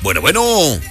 Bueno, bueno.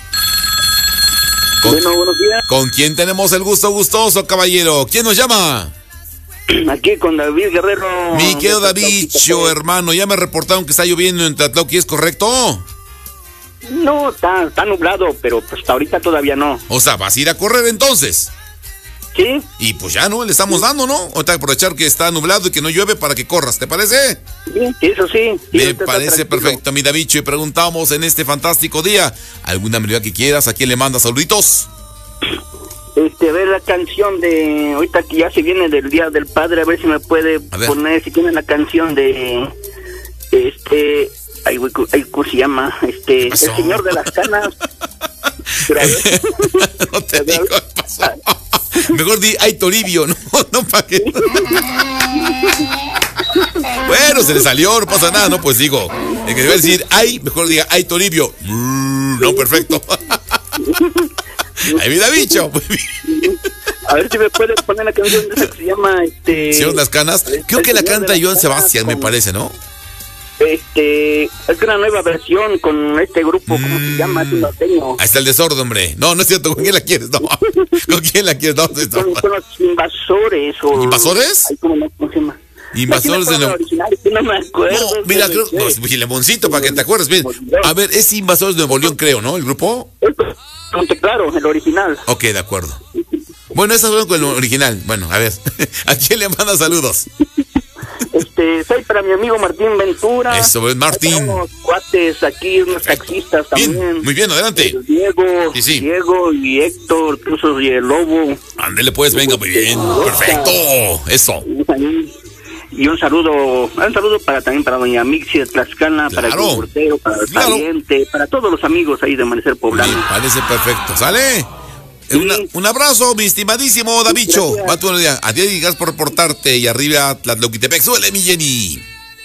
Bueno, buenos días. ¿Con quién tenemos el gusto gustoso, caballero? ¿Quién nos llama? Aquí con David Guerrero. Mi querido Davicho, hermano, ya me reportaron que está lloviendo en Tlatlauqui, ¿es correcto? No, está nublado, pero pues hasta ahorita todavía no. O sea, ¿vas a ir a correr entonces? ¿Sí? Y pues ya, ¿no? Le estamos dando, ¿no? Ahorita aprovechar que está nublado y que no llueve para que corras, ¿te parece? Sí, eso sí. Me parece perfecto, mi Davicho. Y preguntamos en este fantástico día, ¿alguna melodía que quieras? ¿A quién le mandas saluditos? A ver la canción de... Ahorita que ya se viene del Día del Padre, a ver si me puede poner, si tiene la canción de... Ay, ¿cómo se llama? El Señor de las Canas. No te digo qué pasó. Mejor di, ay, Toribio, no, ¿para qué? Bueno, se le salió, no pasa nada, no, pues digo, el que debe decir, ay, mejor diga, ay, Toribio. No, perfecto. Ay, vida, bicho. A ver si me puede poner la canción de esa que se llama, Señor de las Canas. Creo que la canta Joan Sebastián, me parece, ¿no? Es una nueva versión con este grupo, ¿cómo se llama? No tengo. Ahí está el desorden, hombre. No, no es cierto. ¿Con quién la quieres? No. ¿Con quién la quieres? No, con los Invasores. ¿Invasores? Ay, ¿cómo se llama? Invasores de Nuevo León. No me acuerdo. No, mira, creo. No, Gilemoncito, para que te acuerdes bien. A ver, es Invasores de Nuevo León, creo, ¿no? ¿El grupo? Claro, el original. Ok, de acuerdo. Bueno, esas son con el original. Bueno, a ver. ¿A quién le manda saludos? Soy para mi amigo Martín Ventura. Eso es, Martín. Unos cuates aquí, unos taxistas también. Bien, muy bien, adelante. Diego y Héctor, incluso y el Lobo. Ándele pues, venga, muy bien. Perfecto, eso. Y un saludo también para doña Mixi de Tlaxcala, para el portero, para el pariente, para todos los amigos ahí de Amanecer Poblano. Me parece perfecto, ¿sale? Un abrazo, mi estimadísimo Davicho. Va tu día. Adiós y gracias por reportarte. Y arriba, Tlatlauquitepec. Suele, mi Jenny.